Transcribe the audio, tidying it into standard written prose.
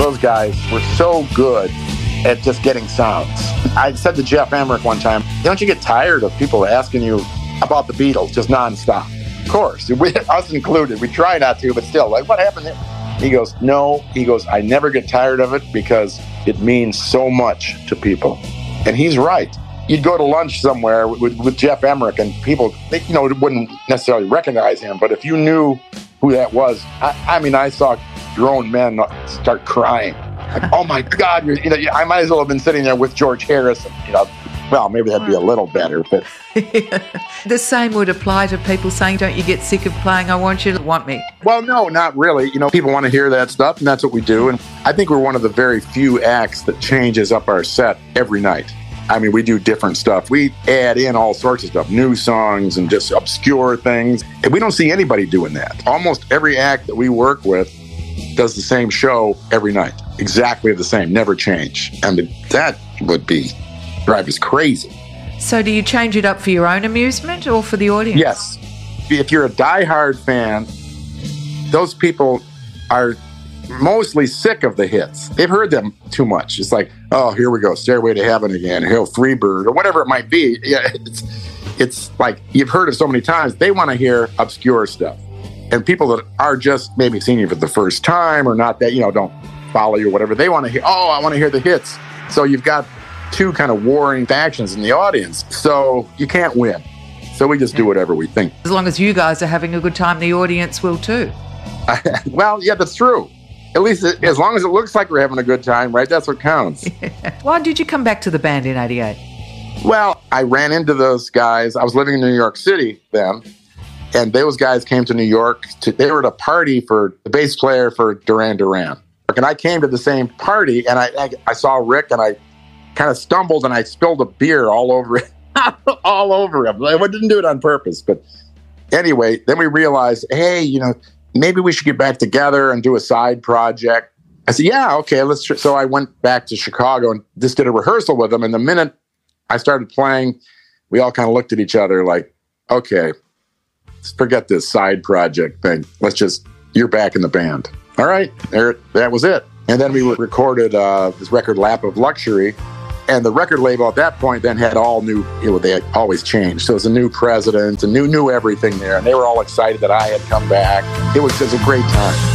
Those guys were so good at just getting sounds. I said to Jeff Emmerich one time, don't you get tired of people asking you about the Beatles just nonstop? Of course, us included. We try not to, but still, like, what happened there? He goes, no. He goes, I never get tired of it because it means so much to people. And he's right. You'd go to lunch somewhere with Jeff Emmerich, and people, wouldn't necessarily recognize him, but if you knew who that was, I saw grown men start crying. Like, oh my God, I might as well have been sitting there with George Harrison. Well, maybe that'd be a little better, but the same would apply to people saying, don't you get sick of playing I Want You to Want Me? Well, no, not really. People want to hear that stuff, and that's what we do. And I think we're one of the very few acts that changes up our set every night. We do different stuff. We add in all sorts of stuff, new songs and just obscure things. And we don't see anybody doing that. Almost every act that we work with does the same show every night. Exactly the same, never change. That would drive us crazy. So do you change it up for your own amusement or for the audience? Yes. If you're a diehard fan, those people are mostly sick of the hits. They've heard them too much. It's like, oh, here we go, Stairway to Heaven again, Freebird, or whatever it might be. Yeah, it's like you've heard it so many times. They want to hear obscure stuff. And people that are just maybe seeing you for the first time or not that, don't follow you or whatever, they want to hear, I want to hear the hits. So you've got two kind of warring factions in the audience. So you can't win. So we just do whatever we think. As long as you guys are having a good time, the audience will too. Well, yeah, that's true. At least as long as it looks like we're having a good time, right? That's what counts. Yeah. Why did you come back to the band in 88? Well, I ran into those guys. I was living in New York City then. And those guys came to New York. They were at a party for the bass player for Duran Duran. And I came to the same party, and I saw Rick, and I kind of stumbled, and I spilled a beer all over it, all over him. I didn't do it on purpose. But anyway, then we realized, hey, maybe we should get back together and do a side project. I said, yeah, okay, let's try. So I went back to Chicago and just did a rehearsal with them. And the minute I started playing, we all kind of looked at each other like, okay, forget this side project thing. You're back in the band. All right, that was it. And then we recorded this record, Lap of Luxury. And the record label at that point then had all new, they had always changed. So it was a new president, and knew everything there. And they were all excited that I had come back. It was just a great time.